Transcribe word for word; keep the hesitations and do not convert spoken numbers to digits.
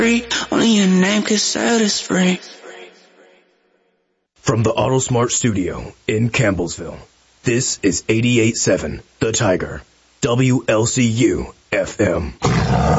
free. Only your name can set us free. From the AutoSmart studio in Campbellsville, this is eighty-eight point seven The Tiger, W L C U F M.